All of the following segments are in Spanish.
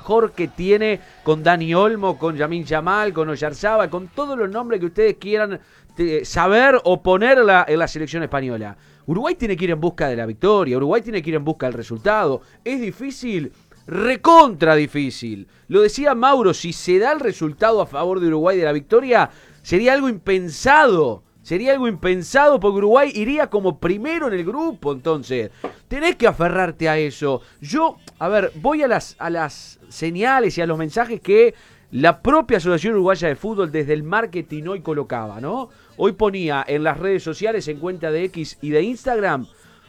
mejor que tiene con Dani Olmo, con Lamine Yamal, con Oyarzabal, con todos los nombres que ustedes quieran saber o poner en la selección española. Uruguay tiene que ir en busca de la victoria, Uruguay tiene que ir en busca del resultado. ¿Es difícil? Recontra difícil. Lo decía Mauro, si se da el resultado a favor de Uruguay de la victoria, sería algo impensado. Sería algo impensado porque Uruguay iría como primero en el grupo. Entonces, tenés que aferrarte a eso. Yo, voy a las señales y a los mensajes que la propia Asociación Uruguaya de Fútbol desde el marketing hoy colocaba, ¿no? Hoy ponía en las redes sociales, en cuenta de X y de Instagram,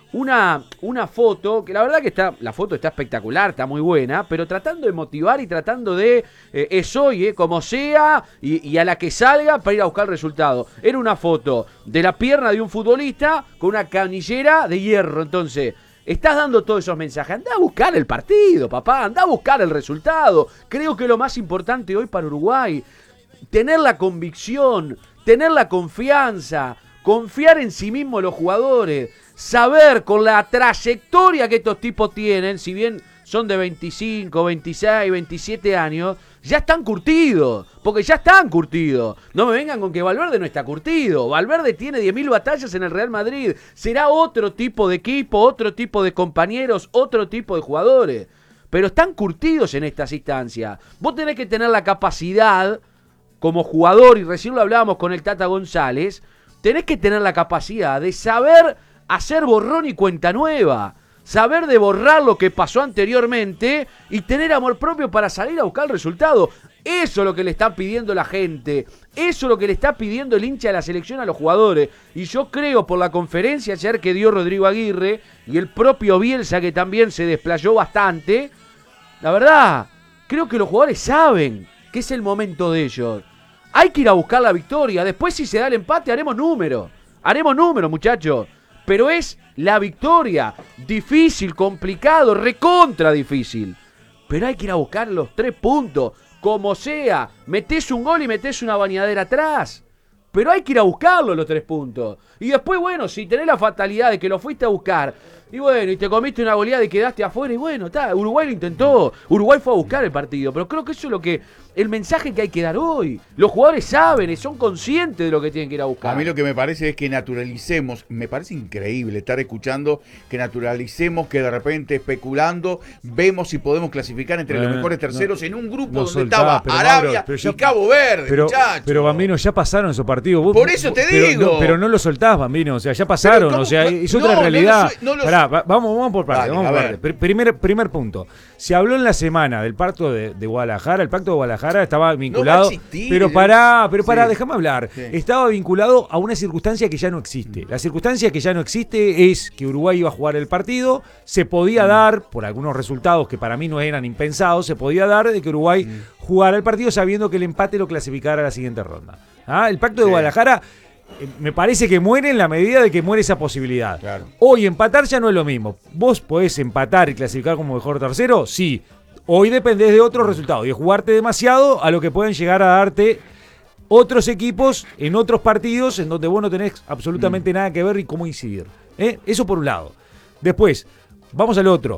una foto, que la verdad que la foto está espectacular, está muy buena, pero tratando de motivar y tratando de, es hoy, como sea, y a la que salga para ir a buscar el resultado. Era una foto de la pierna de un futbolista con una canillera de hierro. Entonces, estás dando todos esos mensajes. Andá a buscar el partido, papá, andá a buscar el resultado. Creo que lo más importante hoy para Uruguay, tener la convicción, tener la confianza, confiar en sí mismos los jugadores, saber con la trayectoria que estos tipos tienen, si bien son de 25, 26, 27 años, ya están curtidos, porque ya están curtidos. No me vengan con que Valverde no está curtido. Valverde tiene 10.000 batallas en el Real Madrid. Será otro tipo de equipo, otro tipo de compañeros, otro tipo de jugadores. Pero están curtidos en estas instancias. Vos tenés que tener la capacidad, como jugador, y recién lo hablábamos con el Tata González, tenés que tener la capacidad de saber hacer borrón y cuenta nueva, saber de borrar lo que pasó anteriormente y tener amor propio para salir a buscar el resultado. Eso es lo que le está pidiendo la gente, eso es lo que le está pidiendo el hincha de la selección a los jugadores. Y yo creo, por la conferencia ayer que dio Rodrigo Aguirre y el propio Bielsa, que también se desplayó bastante, la verdad, creo que los jugadores saben que es el momento de ellos. Hay que ir a buscar la victoria. Después, si se da el empate, haremos número, muchachos. Pero es la victoria. Difícil, complicado, recontra difícil. Pero hay que ir a buscar los 3 puntos. Como sea. Metés un gol y metés una bañadera atrás. Pero hay que ir a buscarlo los 3 puntos. Y después, bueno, si tenés la fatalidad de que lo fuiste a buscar, y bueno, y te comiste una goleada y quedaste afuera, y bueno, Uruguay lo intentó. Uruguay fue a buscar el partido. Pero creo que eso es el mensaje que hay que dar hoy. Los jugadores saben y son conscientes de lo que tienen que ir a buscar. A mí lo que me parece es que naturalicemos, me parece increíble estar escuchando que naturalicemos que de repente especulando vemos si podemos clasificar entre los mejores terceros en un grupo donde estaba Arabia y Cabo Verde, muchachos. Pero Bambino, ya pasaron esos partidos. Por eso te digo. Pero no lo soltás, Bambino, o sea, ya pasaron, o sea, es otra realidad. Pará, vamos por parte, Primer punto. Se habló en la semana del pacto de Guadalajara. El pacto de Guadalajara estaba vinculado. No pero pará, déjame hablar. Sí. Estaba vinculado a una circunstancia que ya no existe. La circunstancia que ya no existe es que Uruguay iba a jugar el partido. Se podía dar, por algunos resultados que para mí no eran impensados, se podía dar de que Uruguay jugara el partido sabiendo que el empate lo clasificara a la siguiente ronda. El pacto de Guadalajara me parece que muere en la medida de que muere esa posibilidad. Claro. Hoy empatar ya no es lo mismo. ¿Vos podés empatar y clasificar como mejor tercero? Sí. Hoy dependés de otros resultados y de jugarte demasiado a lo que pueden llegar a darte otros equipos en otros partidos en donde vos no tenés absolutamente nada que ver y cómo incidir. Eso por un lado. Después, vamos al otro.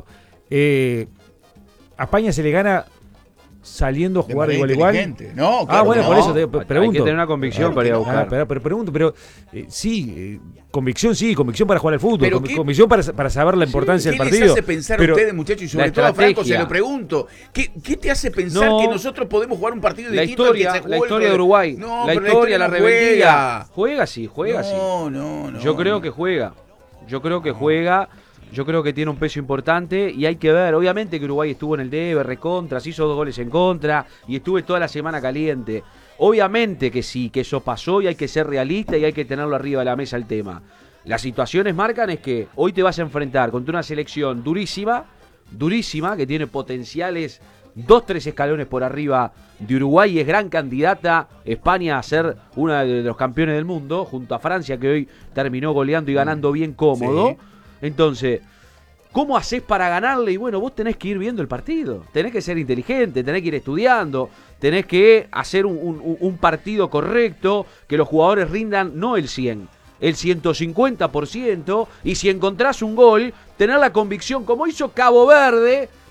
A España se le gana saliendo a jugar de igual a igual. No, claro, bueno, no. Por eso te pregunto. Hay que tener una convicción para ir a buscar. Pero pregunto, convicción para jugar al fútbol, convicción para saber la importancia del partido. ¿Qué les hace pensar a ustedes, muchachos, y sobre todo a Franco se lo pregunto? ¿Qué te hace pensar que nosotros podemos jugar un partido distinto al que se jugó? La historia de Uruguay, la historia, la rebeldía. Juega sí. No. Yo creo que juega. Yo creo que tiene un peso importante y hay que ver, obviamente que Uruguay estuvo en el debe, recontra, se hizo 2 goles en contra y estuve toda la semana caliente. Obviamente que sí, que eso pasó y hay que ser realista y hay que tenerlo arriba de la mesa el tema. Las situaciones marcan es que hoy te vas a enfrentar contra una selección durísima, que tiene potenciales 2-3 escalones por arriba de Uruguay y es gran candidata España a ser una de los campeones del mundo, junto a Francia que hoy terminó goleando y ganando bien cómodo. Sí. Entonces, ¿cómo hacés para ganarle? Y bueno, vos tenés que ir viendo el partido, tenés que ser inteligente, tenés que ir estudiando, tenés que hacer un partido correcto, que los jugadores rindan no el 100, el 150%, y si encontrás un gol, tener la convicción, como hizo Cabo Verde,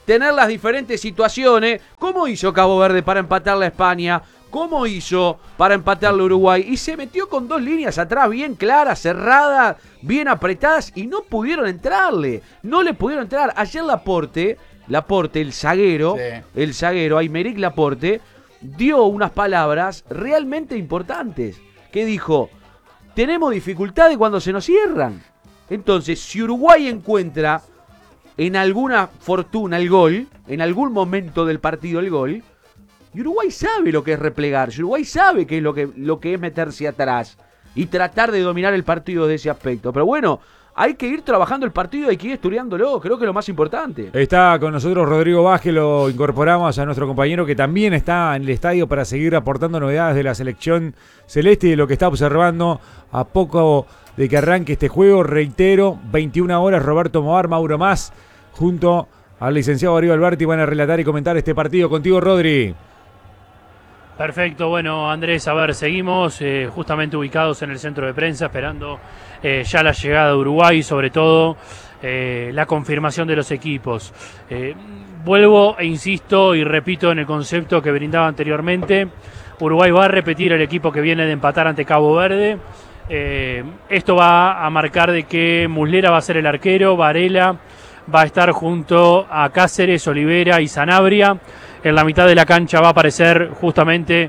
tener las diferentes situaciones. ¿Cómo hizo Cabo Verde para empatarle a España? ¿Cómo hizo para empatarle a Uruguay? Y se metió con 2 líneas atrás bien claras, cerradas, bien apretadas, y no pudieron entrarle. No le pudieron entrar. Ayer Laporte, el zaguero, Aymeric Laporte, dio unas palabras realmente importantes. Que dijo, tenemos dificultades cuando se nos cierran. Entonces, si Uruguay encuentra en alguna fortuna el gol, en algún momento del partido el gol, y Uruguay sabe lo que es replegarse, Uruguay sabe qué es lo que es meterse atrás y tratar de dominar el partido de ese aspecto. Pero bueno, hay que ir trabajando el partido, hay que ir estudiándolo, creo que es lo más importante. Está con nosotros Rodrigo Vázquez, lo incorporamos a nuestro compañero que también está en el estadio para seguir aportando novedades de la selección celeste y de lo que está observando a poco de que arranque este juego. Reitero, 21 horas, Roberto Moar, Mauro Mas, junto al licenciado Darío Alberti van a relatar y comentar este partido. Contigo, Rodri. Perfecto, bueno Andrés, a ver, seguimos justamente ubicados en el centro de prensa esperando ya la llegada de Uruguay, sobre todo la confirmación de los equipos. Vuelvo e insisto y repito en el concepto que brindaba anteriormente, Uruguay va a repetir el equipo que viene de empatar ante Cabo Verde. Esto va a marcar de que Muslera va a ser el arquero, Varela va a estar junto a Cáceres, Olivera y Sanabria. En la mitad de la cancha va a aparecer justamente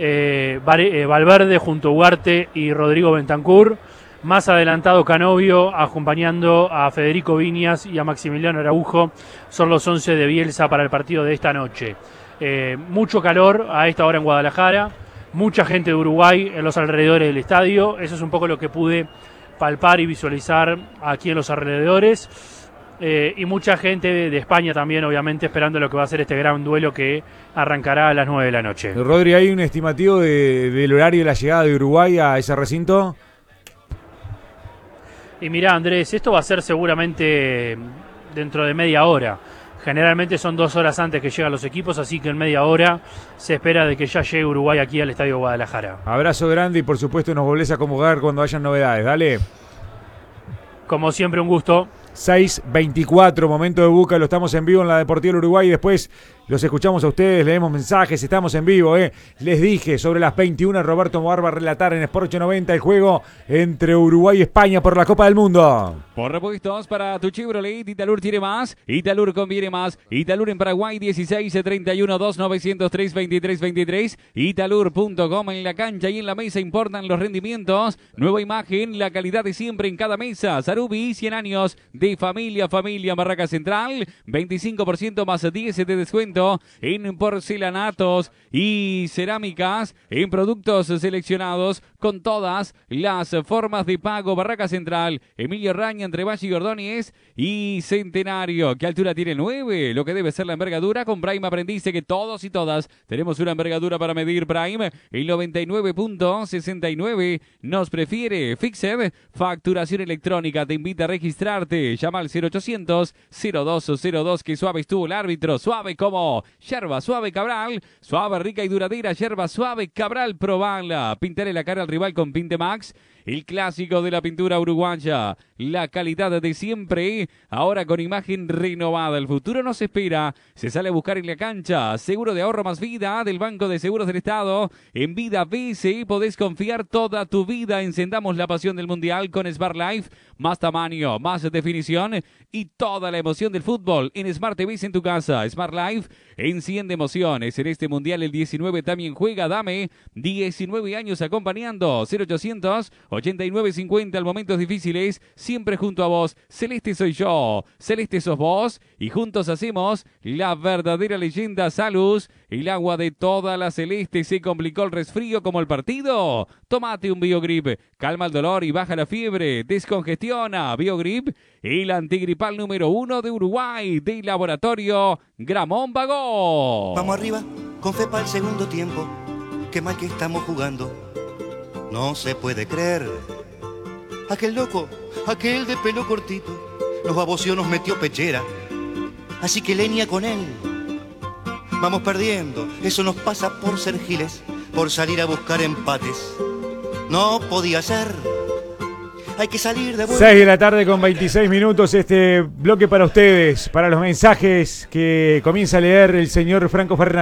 Valverde junto a Ugarte y Rodrigo Bentancur. Más adelantado Canovio acompañando a Federico Viñas y a Maximiliano Araujo. Son los 11 de Bielsa para el partido de esta noche. Mucho calor a esta hora en Guadalajara. Mucha gente de Uruguay en los alrededores del estadio. Eso es un poco lo que pude palpar y visualizar aquí en los alrededores. Y mucha gente de España también, obviamente, esperando lo que va a ser este gran duelo que arrancará a las 9 de la noche. Rodri, ¿hay un estimativo del horario de la llegada de Uruguay a ese recinto? Y mirá, Andrés, esto va a ser seguramente dentro de media hora. Generalmente son 2 horas antes que llegan los equipos, así que en media hora se espera de que ya llegue Uruguay aquí al Estadio Guadalajara. Abrazo grande y por supuesto nos volvés a convocar cuando hayan novedades. Dale. Como siempre, un gusto. 6:24, momento de Buca, lo estamos en vivo en la Deportiva del Uruguay y después los escuchamos a ustedes, leemos mensajes, estamos en vivo, Les dije, sobre las 21 Roberto Moar va a relatar en Sport 890 el juego entre Uruguay y España por la Copa del Mundo. Por repuestos para tu Chevrolet, Italur tiene más, Italur conviene más, Italur en Paraguay 16-31-2-903-23-23, Italur.com. En la cancha y en la mesa importan los rendimientos, nueva imagen, la calidad de siempre en cada mesa. Sarubi, 100 años de familia, Barraca Central, 25% más 10 de descuento en porcelanatos y cerámicas, en productos seleccionados con todas las formas de pago. Barraca Central, Emilio Raña, entre Valle y Ordóñez y Centenario. ¿Qué altura tiene 9? Lo que debe ser la envergadura. Con Prime aprendiste que todos y todas tenemos una envergadura para medir. Prime, el 99.69 nos prefiere. Fixed, facturación electrónica, te invita a registrarte. Llama al 0800-0202. Que suave estuvo el árbitro, suave como yerba suave Cabral, suave, rica y duradera, yerba suave Cabral, probala. Pintaré la cara al rival con Pintemax, el clásico de la pintura uruguaya, la calidad de siempre, ahora con imagen renovada. El futuro nos espera, se sale a buscar en la cancha. Seguro de ahorro más vida del Banco de Seguros del Estado. En Vida BCI podés confiar toda tu vida. Encendamos la pasión del Mundial con Smart Life. Más tamaño, más definición y toda la emoción del fútbol en Smart TV en tu casa. Smart Life enciende emociones. En este Mundial el 19 también juega. Dame 19 años acompañando. 0800 8950 al momentos difíciles, siempre junto a vos. Celeste soy yo, Celeste sos vos, y juntos hacemos la verdadera leyenda. Salud, el agua de toda la Celeste. ¿Se complicó el resfrío como el partido? Tómate un Biogrip, calma el dolor y baja la fiebre, descongestiona. Biogrip, el antigripal número 1 de Uruguay, de Laboratorio Gramón Bagó. Vamos arriba, con fe para el segundo tiempo, qué mal que estamos jugando. No se puede creer. Aquel loco, aquel de pelo cortito, los baboseos nos metió pechera. Así que leña con él. Vamos perdiendo, eso nos pasa por ser giles, por salir a buscar empates. No podía ser. hay que salir de vuelta. 6 de la tarde con 26 minutos. Este bloque para ustedes, para los mensajes que comienza a leer el señor Franco Fernández.